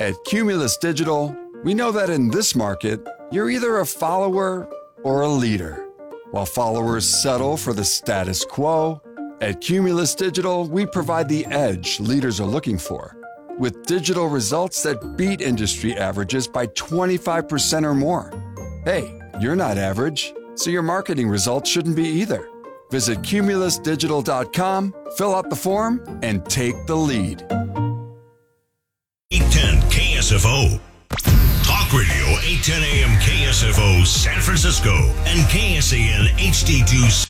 At Cumulus Digital, we know that in this market, you're either a follower or a leader. While followers settle for the status quo, at Cumulus Digital, we provide the edge leaders are looking for, with digital results that beat industry averages by 25% or more. Hey, you're not average, so your marketing results shouldn't be either. Visit cumulusdigital.com, fill out the form, and take the lead. 810 KSFO. Talk Radio 810 AM KSFO San Francisco and KSAN HD2.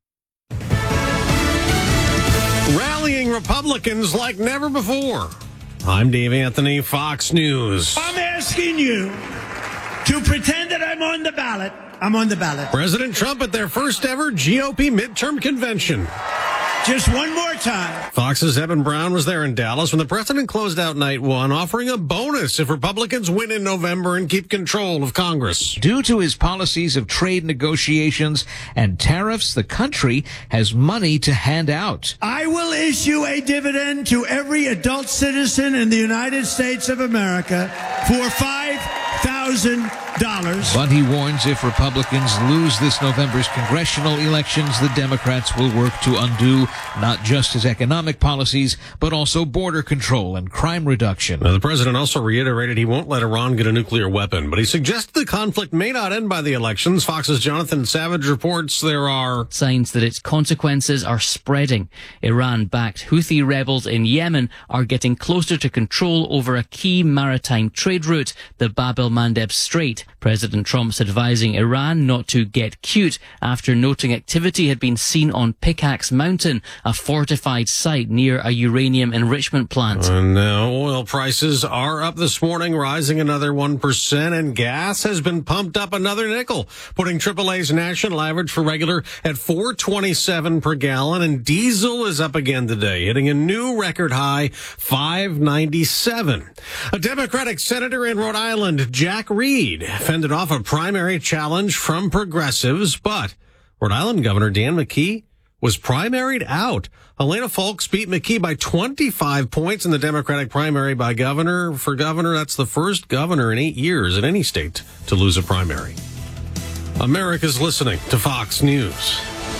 Rallying Republicans like never before. I'm Dave Anthony, Fox News. I'm asking you to pretend that I'm on the ballot. I'm on the ballot. President Trump at their first ever GOP midterm convention. Just one more time. Fox's Evan Brown was there in Dallas when the president closed out night one, offering a bonus if Republicans win in November and keep control of Congress. Due to his policies of trade negotiations and tariffs, the country has money to hand out. I will issue a dividend to every adult citizen in the United States of America for $5,000. But he warns if Republicans lose this November's congressional elections, the Democrats will work to undo not just his economic policies, but also border control and crime reduction. Now, the president also reiterated he won't let Iran get a nuclear weapon, but he suggested the conflict may not end by the elections. Fox's Jonathan Savage reports there are signs that its consequences are spreading. Iran-backed Houthi rebels in Yemen are getting closer to control over a key maritime trade route, the Bab el-Mandeb Strait. President Trump's advising Iran not to get cute after noting activity had been seen on Pickaxe Mountain, a fortified site near a uranium enrichment plant. And now oil prices are up this morning, rising another 1%, and gas has been pumped up another nickel, putting AAA's national average for regular at $4.27 per gallon, and diesel is up again today, hitting a new record high, $5.97. A Democratic senator in Rhode Island, Jack Reed, fended off a primary challenge from progressives, but Rhode Island Governor Dan McKee was primaried out. Helena Foulkes beat McKee by 25 points in the Democratic primary by governor. For governor, that's the first governor in 8 years in any state to lose a primary. America's listening to Fox News.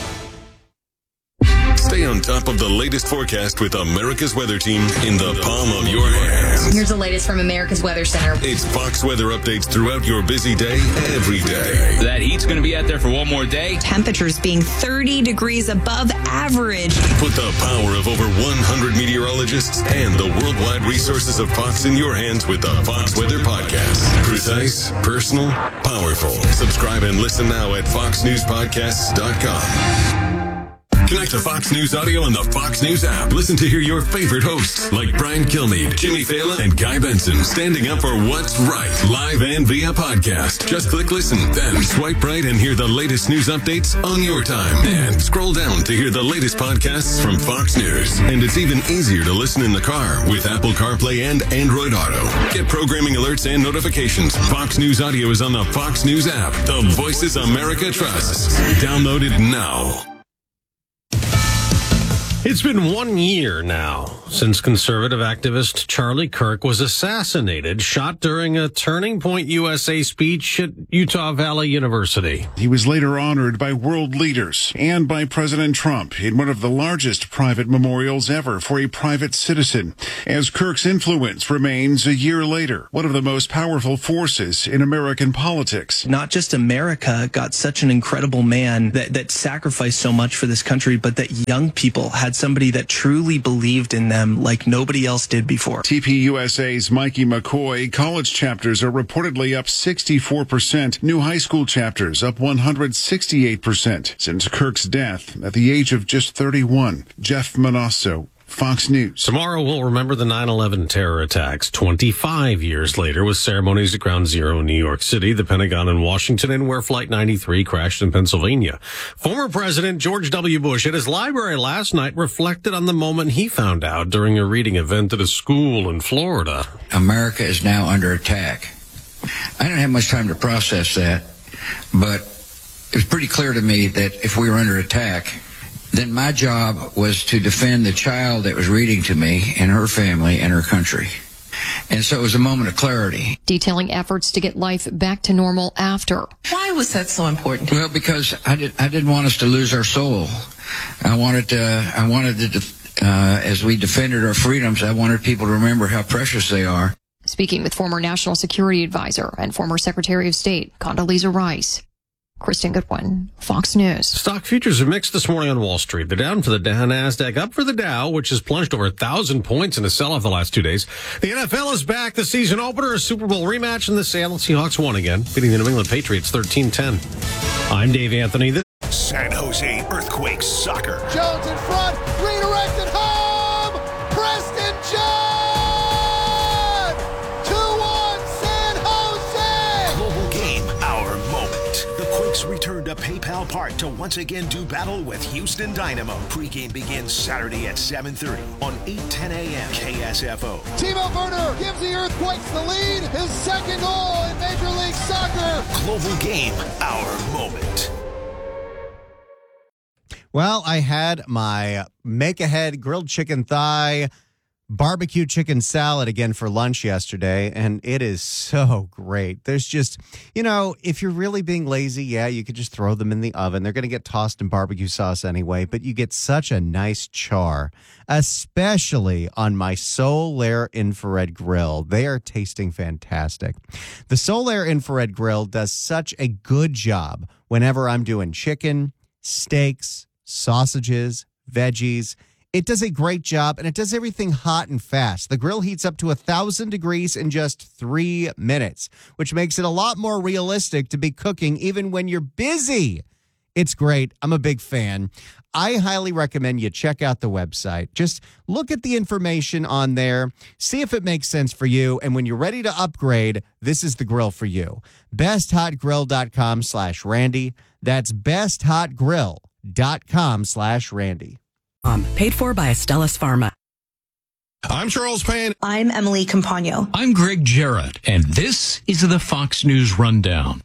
Stay on top of the latest forecast with America's Weather Team in the palm of your hands. Here's the latest from America's Weather Center. It's Fox weather updates throughout your busy day, every day. That heat's going to be out there for one more day. Temperatures being 30 degrees above average. Put the power of over 100 meteorologists and the worldwide resources of Fox in your hands with the Fox Weather Podcast. Precise, personal, powerful. Subscribe and listen now at foxnewspodcasts.com. Connect to Fox News Audio on the Fox News app. Listen to hear your favorite hosts like Brian Kilmeade, Jimmy Fallon, and Guy Benson standing up for what's right, live and via podcast. Just click listen, then swipe right and hear the latest news updates on your time. And scroll down to hear the latest podcasts from Fox News. And it's even easier to listen in the car with Apple CarPlay and Android Auto. Get programming alerts and notifications. Fox News Audio is on the Fox News app. The voices America trusts. Download it now. It's been 1 year now since conservative activist Charlie Kirk was assassinated, shot during a Turning Point USA speech at Utah Valley University. He was later honored by world leaders and by President Trump in one of the largest private memorials ever for a private citizen, as Kirk's influence remains a year later one of the most powerful forces in American politics. Not just America got such an incredible man that sacrificed so much for this country, but that young people had somebody that truly believed in them like nobody else did before. TPUSA's Mikey McCoy, college chapters are reportedly up 64%. New high school chapters up 168% since Kirk's death at the age of just 31. Jeff Manasso, Fox News. Tomorrow we'll remember the 9/11 terror attacks 25 years later with ceremonies at Ground Zero in New York City, the Pentagon in Washington, and where Flight 93 crashed in Pennsylvania. Former President George W. Bush at his library last night reflected on the moment he found out during a reading event at a school in Florida. America is now under attack. I didn't have much time to process that, but it was pretty clear to me that if we were under attack, then my job was to defend the child that was reading to me and her family and her country. And so it was a moment of clarity. Detailing efforts to get life back to normal after. Why was that so important? Well, because I didn't want us to lose our soul. I wanted to, as we defended our freedoms, I wanted people to remember how precious they are. Speaking with former National Security Advisor and former Secretary of State Condoleezza Rice. Kristen Goodwin, Fox News. Stock futures are mixed this morning on Wall Street. They're down for the Dow, NASDAQ, up for the Dow, which has plunged over 1,000 points in a sell-off the last 2 days. The NFL is back. The season opener, a Super Bowl rematch, and the Seattle Seahawks won again, beating the New England Patriots 13-10. I'm Dave Anthony. San Jose Earthquakes soccer. Jones in front, redirected home. Preston Jones. 2-1 San Jose. Global game, our moment. The Quakes returned to PayPal Park to once again do battle with Houston Dynamo. Pre-game begins Saturday at 7:30 on 8:10 a.m. KSFO. Timo Werner gives the Earthquakes the lead. His second goal in Major League Soccer. Global game, our moment. Well, I had my make-ahead grilled chicken thigh, barbecue chicken salad again for lunch yesterday, and it is so great. There's just, if you're really being lazy, yeah, you could just throw them in the oven. They're going to get tossed in barbecue sauce anyway, but you get such a nice char, especially on my Solaire infrared grill. They are tasting fantastic. The Solaire infrared grill does such a good job whenever I'm doing chicken, steaks, sausages, veggies. It does a great job, and it does everything hot and fast. The grill heats up to 1,000 degrees in just 3 minutes, which makes it a lot more realistic to be cooking even when you're busy. It's great. I'm a big fan. I highly recommend you check out the website. Just look at the information on there, see if it makes sense for you, and when you're ready to upgrade, this is the grill for you. BestHotGrill.com/Randy. That's BestHotGrill.com/Randy. Paid for by Astellas Pharma. I'm Charles Payne. I'm Emily Campagno. I'm Greg Jarrett, and this is the Fox News Rundown.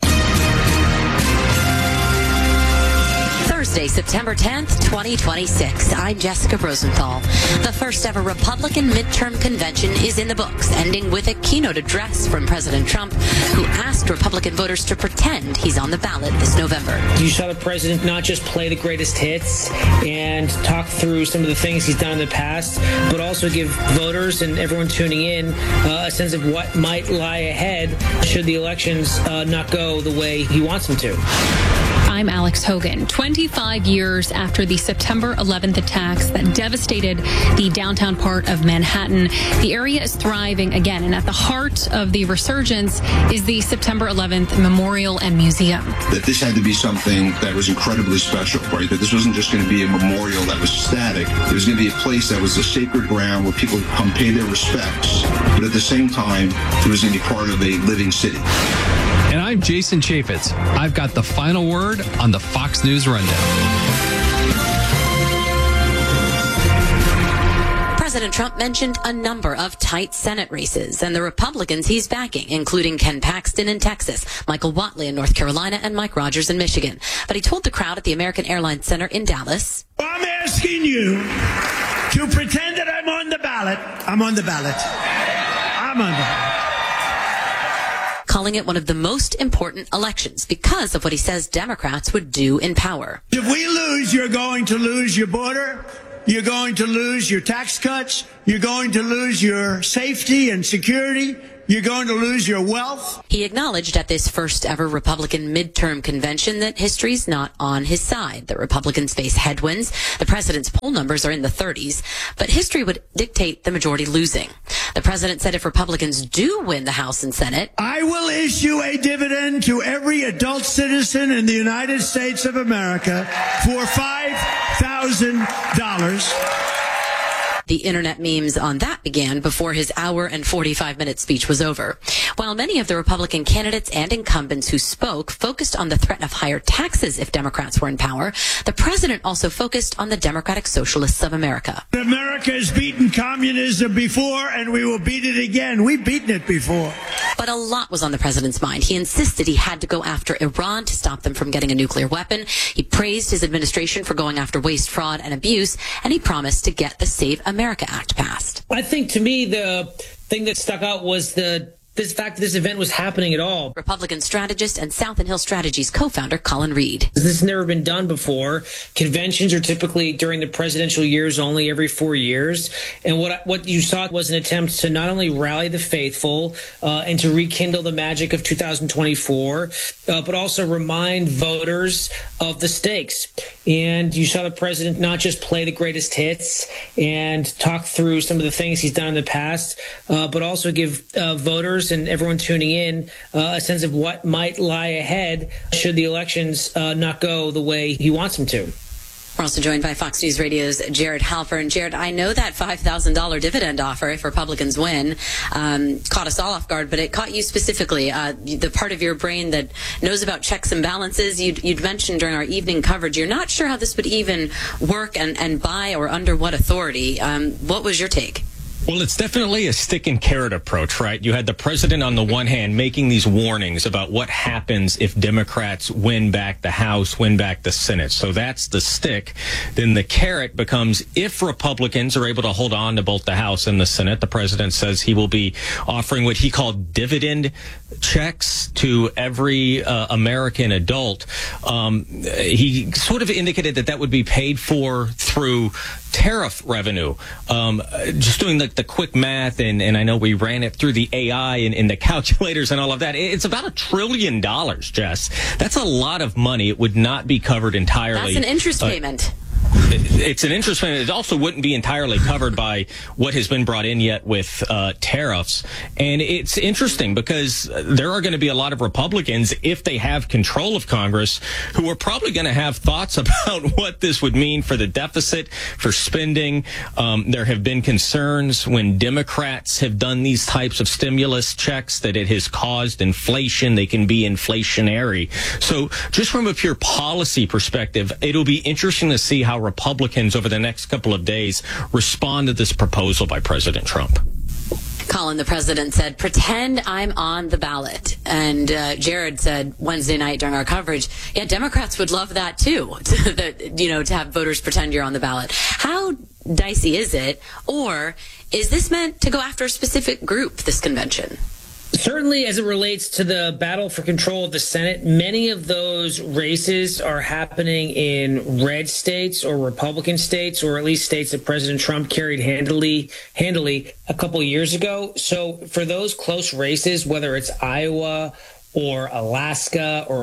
Thursday, September 10th, 2026. I'm Jessica Rosenthal. The first ever Republican midterm convention is in the books, ending with a keynote address from President Trump, who asked Republican voters to pretend he's on the ballot this November. You saw the president not just play the greatest hits and talk through some of the things he's done in the past, but also give voters and everyone tuning in a sense of what might lie ahead should the elections not go the way he wants them to. I'm Alex Hogan. 25 years after the September 11th attacks that devastated the downtown part of Manhattan, the area is thriving again. And at the heart of the resurgence is the September 11th Memorial and Museum. That this had to be something that was incredibly special, right? That this wasn't just going to be a memorial that was static. It was going to be a place that was a sacred ground where people could come pay their respects. But at the same time, it was going to be part of a living city. And I'm Jason Chaffetz. I've got the final word on the Fox News Rundown. President Trump mentioned a number of tight Senate races and the Republicans he's backing, including Ken Paxton in Texas, Michael Whatley in North Carolina, and Mike Rogers in Michigan. But he told the crowd at the American Airlines Center in Dallas, I'm asking you to pretend that I'm on the ballot. I'm on the ballot. I'm on the ballot. Calling it one of the most important elections because of what he says Democrats would do in power. If we lose, you're going to lose your border. You're going to lose your tax cuts. You're going to lose your safety and security. You're going to lose your wealth. He acknowledged at this first ever Republican midterm convention that history's not on his side. The Republicans face headwinds. The president's poll numbers are in the 30s, but history would dictate the majority losing. The president said if Republicans do win the House and Senate, I will issue a dividend to every adult citizen in the United States of America for $5,000. The internet memes on that began before his hour and 45-minute speech was over. While many of the Republican candidates and incumbents who spoke focused on the threat of higher taxes if Democrats were in power, the president also focused on the Democratic Socialists of America. America has beaten communism before, and we will beat it again. We've beaten it before. But a lot was on the president's mind. He insisted he had to go after Iran to stop them from getting a nuclear weapon. He praised his administration for going after waste, fraud, and abuse, and he promised to get the Save America Act passed. I think, to me, the thing that stuck out was the fact that this event was happening at all. Republican strategist and South and Hill Strategies co-founder Colin Reed. This has never been done before. Conventions are typically during the presidential years only, every 4 years. And what you saw was an attempt to not only rally the faithful and to rekindle the magic of 2024, but also remind voters of the stakes. And you saw the president not just play the greatest hits and talk through some of the things he's done in the past, but also give voters and everyone tuning in a sense of what might lie ahead should the elections not go the way he wants them to. We're also joined by Fox News Radio's Jared Halpern. Jared, I know that $5,000 dividend offer, if Republicans win, caught us all off guard, but it caught you specifically. The part of your brain that knows about checks and balances, you'd mentioned during our evening coverage, you're not sure how this would even work and by or under what authority. What was your take? Well, it's definitely a stick and carrot approach, right? You had the president on the one hand making these warnings about what happens if Democrats win back the House, win back the Senate. So that's the stick. Then the carrot becomes if Republicans are able to hold on to both the House and the Senate, the president says he will be offering what he called dividend checks to every American adult. He sort of indicated that would be paid for through tariff revenue. Just doing the quick math, and I know we ran it through the AI and the calculators and all of that. It's about $1 trillion, Jess. That's a lot of money. It would not be covered entirely. That's an interest payment. It's an interest payment. It also wouldn't be entirely covered by what has been brought in yet with tariffs. And it's interesting because there are going to be a lot of Republicans, if they have control of Congress, who are probably going to have thoughts about what this would mean for the deficit, for spending. There have been concerns when Democrats have done these types of stimulus checks that it has caused inflation. They can be inflationary. So just from a pure policy perspective, it'll be interesting to see how Republicans over the next couple of days respond to this proposal by President Trump. Colin, the president said, pretend I'm on the ballot. And Jared said Wednesday night during our coverage, yeah, Democrats would love that too, to have voters pretend you're on the ballot. How dicey is it? Or is this meant to go after a specific group, this convention? Certainly, as it relates to the battle for control of the Senate, many of those races are happening in red states or Republican states, or at least states that President Trump carried handily a couple of years ago. So for those close races, whether it's Iowa or Alaska or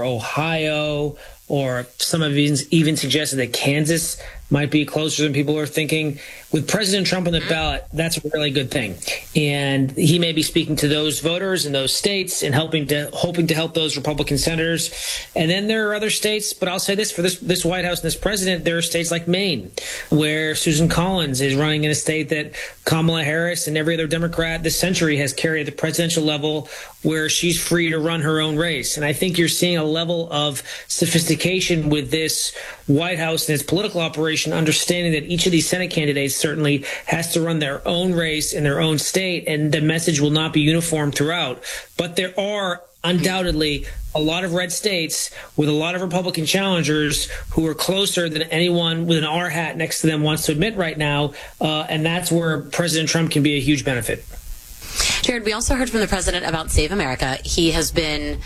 Ohio, or some have even suggested that Kansas might be closer than people are thinking, with President Trump on the ballot, that's a really good thing. And he may be speaking to those voters in those states and hoping to help those Republican senators. And then there are other states, but I'll say this, for this White House and this president, there are states like Maine, where Susan Collins is running in a state that Kamala Harris and every other Democrat this century has carried at the presidential level, where she's free to run her own race. And I think you're seeing a level of sophistication with this White House and its political operation, understanding that each of these Senate candidates certainly has to run their own race in their own state, and the message will not be uniform throughout. But there are undoubtedly a lot of red states with a lot of Republican challengers who are closer than anyone with an R hat next to them wants to admit right now, and that's where President Trump can be a huge benefit. Jared, we also heard from the president about Save America. He has been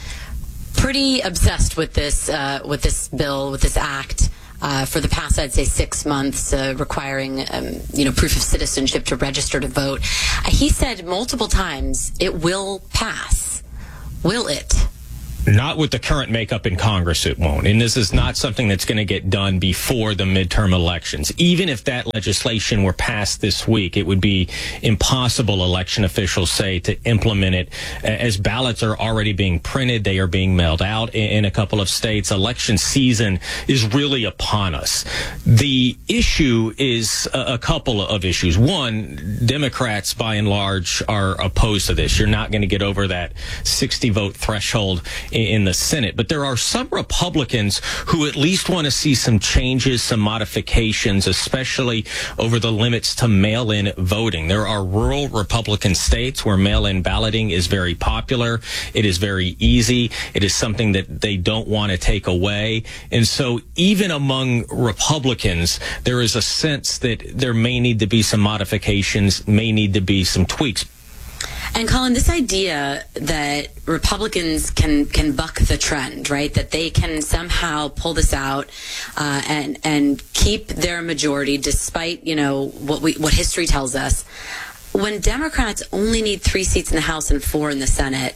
pretty obsessed with this bill, with this act, for the past, I'd say, 6 months, requiring, proof of citizenship to register to vote. He said multiple times, it will pass. Will it? Not with the current makeup in Congress, it won't. And this is not something that's going to get done before the midterm elections. Even if that legislation were passed this week, it would be impossible, election officials say, to implement it. As ballots are already being printed, they are being mailed out in a couple of states. Election season is really upon us. The issue is a couple of issues. One, Democrats, by and large, are opposed to this. You're not going to get over that 60-vote threshold in the Senate. But there are some Republicans who at least want to see some changes, some modifications, especially over the limits to mail-in voting. There are rural Republican states where mail-in balloting is very popular. It is very easy. It is something that they don't want to take away. And so even among Republicans, there is a sense that there may need to be some modifications, may need to be some tweaks. And Colin, this idea that Republicans can buck the trend, right? That they can somehow pull this out and keep their majority, despite what history tells us. When Democrats only need 3 seats in the House and 4 in the Senate,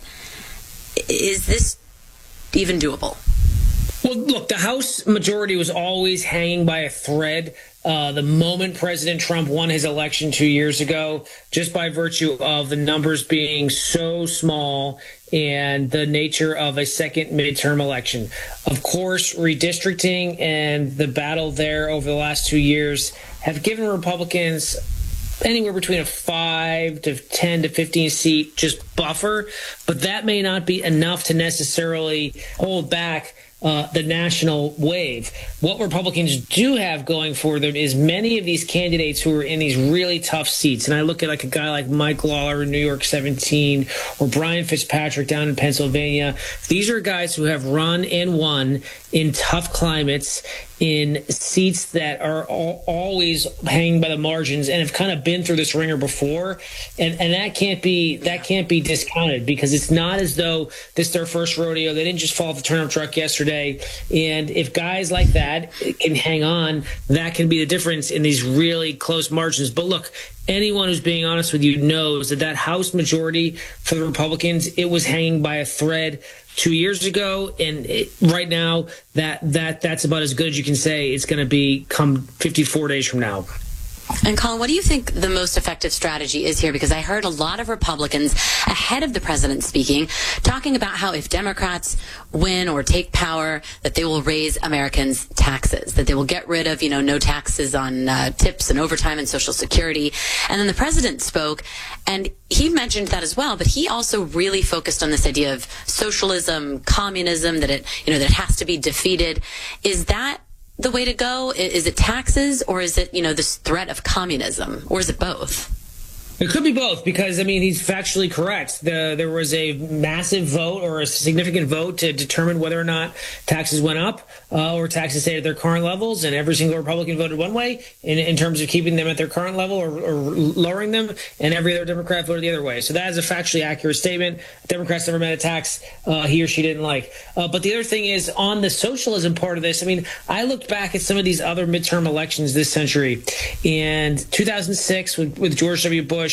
is this even doable? Well, look, the House majority was always hanging by a thread. The moment President Trump won his election 2 years ago, just by virtue of the numbers being so small and the nature of a second midterm election. Of course, redistricting and the battle there over the last 2 years have given Republicans anywhere between a 5 to 10 to 15 seat just buffer, but that may not be enough to necessarily hold back the national wave. What Republicans do have going for them is many of these candidates who are in these really tough seats. And I look at like a guy like Mike Lawler in New York 17 or Brian Fitzpatrick down in Pennsylvania. These are guys who have run and won in tough climates, in seats that are always hanging by the margins and have kind of been through this ringer before. And that can't be discounted, because it's not as though this is their first rodeo. They didn't just fall off the turnip truck yesterday. And if guys like that can hang on, that can be the difference in these really close margins. But look, anyone who's being honest with you knows that House majority for the Republicans, it was hanging by a thread 2 years ago, and right now that's about as good as you can say it's going to be come 54 days from now. And Colin, what do you think the most effective strategy is here? Because I heard a lot of Republicans ahead of the president speaking, talking about how if Democrats win or take power, that they will raise Americans' taxes, that they will get rid of, no taxes on tips and overtime and Social Security. And then the president spoke, and he mentioned that as well, but he also really focused on this idea of socialism, communism, that it has to be defeated. Is that the way to go? Is it taxes, or is it, this threat of communism, or is it both? It could be both, because, he's factually correct. There was a massive vote, or a significant vote, to determine whether or not taxes went up or taxes stayed at their current levels, and every single Republican voted one way in terms of keeping them at their current level or lowering them, and every other Democrat voted the other way. So that is a factually accurate statement. Democrats never met a tax he or she didn't like. But the other thing is, on the socialism part of this, I looked back at some of these other midterm elections this century, and 2006 with George W. Bush,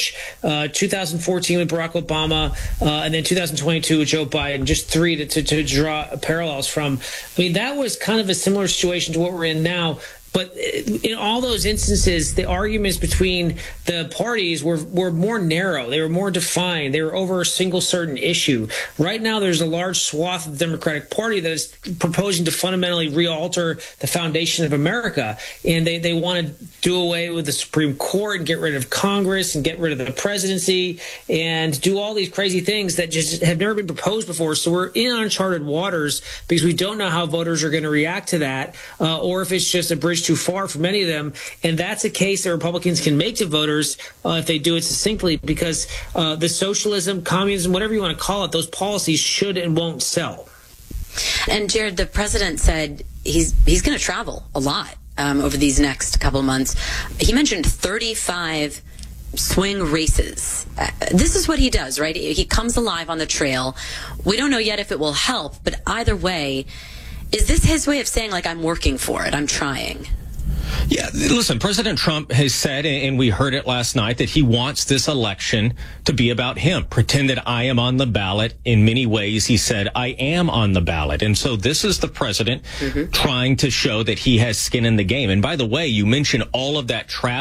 2014 with Barack Obama, and then 2022 with Joe Biden, just three to draw parallels from. That was kind of a similar situation to what we're in now. But in all those instances, the arguments between the parties were more narrow. They were more defined. They were over a single certain issue. Right now, there's a large swath of the Democratic Party that is proposing to fundamentally re-alter the foundation of America. And they want to do away with the Supreme Court and get rid of Congress and get rid of the presidency and do all these crazy things that just have never been proposed before. So we're in uncharted waters, because we don't know how voters are going to react to that, or if it's just a bridge too far for many of them. And that's a case that Republicans can make to voters if they do it succinctly, because the socialism, communism, whatever you want to call it, those policies should and won't sell. And Jared, the president said he's going to travel a lot over these next couple of months. He mentioned 35 swing races. This is what he does, right? He comes alive on the trail. We don't know yet if it will help, but either way, is this his way of saying, I'm working for it, I'm trying? Yeah, listen, President Trump has said, and we heard it last night, that he wants this election to be about him. Pretend that I am on the ballot. In many ways, he said, I am on the ballot. And so this is the president trying to show that he has skin in the game. And by the way, you mentioned all of that travel.